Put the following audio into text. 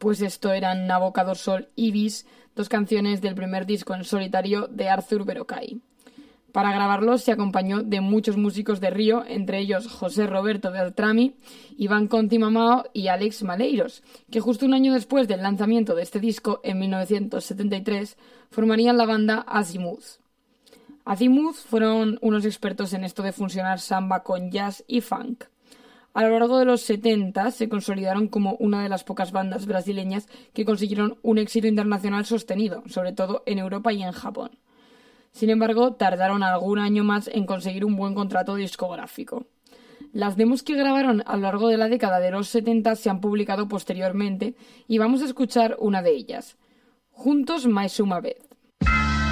Pues esto eran Nabokadosol y Bis, dos canciones del primer disco en solitario de Arthur Verocai. Para grabarlos se acompañó de muchos músicos de Río, entre ellos José Roberto Beltrami, Iván Conti Mamao y Alex Maleiros, que justo un año después del lanzamiento de este disco, en 1973, formarían la banda Azimuth. Azimuth fueron unos expertos en esto de fusionar samba con jazz y funk. A lo largo de los 70 se consolidaron como una de las pocas bandas brasileñas que consiguieron un éxito internacional sostenido, sobre todo en Europa y en Japón. Sin embargo, tardaron algún año más en conseguir un buen contrato discográfico. Las demos que grabaron a lo largo de la década de los 70 se han publicado posteriormente y vamos a escuchar una de ellas. Juntos mais uma vez.